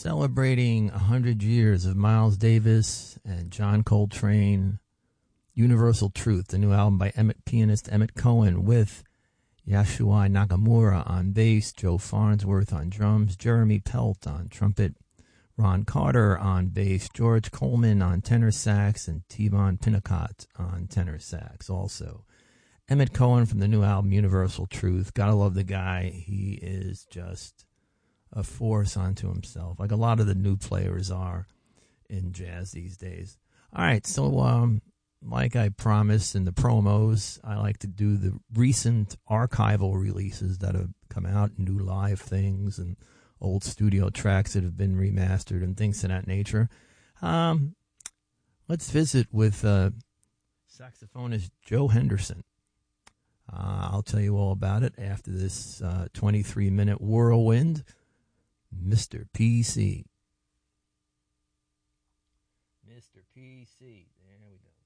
celebrating 100 years of Miles Davis and John Coltrane, Universal Truth, the new album by pianist Emmett Cohen with Yasuai Nakamura on bass, Joe Farnsworth on drums, Jeremy Pelt on trumpet, Ron Carter on bass, George Coleman on tenor sax, and T-Von Pinnacott on tenor sax also. Emmett Cohen from the new album Universal Truth. Gotta love the guy. He is just a force unto himself, like a lot of the new players are in jazz these days. All right, so like I promised in the promos, I like to do the recent archival releases that have come out, new live things and old studio tracks that have been remastered and things of that nature. Let's visit with saxophonist Joe Henderson. I'll tell you all about it after this 23-minute whirlwind. Mr. PC. Mr. PC. There we go.